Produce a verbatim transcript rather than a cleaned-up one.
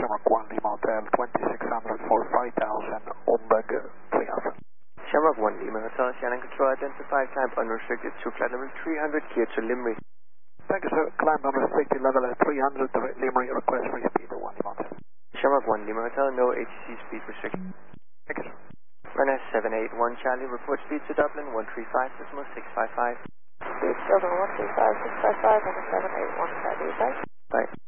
Shamrock one Lima Hotel, twenty-six hundred for five thousand, on bag three Alpha. Shamrock one Lima Hotel, Shannon Control, identify climb unrestricted to flight level three hundred, clear to Limerick. Thank you, sir. Climb unrestricted level at three hundred, Limerick, request free speed one Lima Hotel. Shamrock one Lima Hotel, no A T C speed restriction. Thank you, sir. Runway seven eight one Charlie, report speed to Dublin, one three five, decimal six five five. Speed Dublin, one three five, six five five, on the seven eight one Charlie, bye. Bye.